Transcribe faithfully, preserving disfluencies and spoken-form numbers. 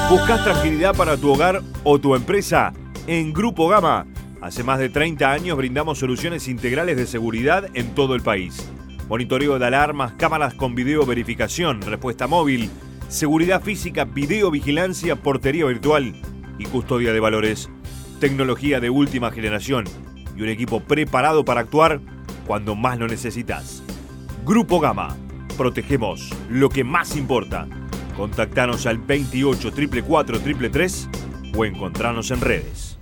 ¿Buscas tranquilidad para tu hogar o tu empresa? En Grupo Gama, hace más de treinta años brindamos soluciones integrales de seguridad en todo el país. Monitoreo de alarmas, cámaras con video verificación, respuesta móvil, seguridad física, videovigilancia, portería virtual y custodia de valores. Tecnología de última generación y un equipo preparado para actuar cuando más lo necesitas. Grupo Gama, protegemos lo que más importa. Contactanos al veintiocho, cuarenta y cuatro, treinta y tres o encontranos en redes.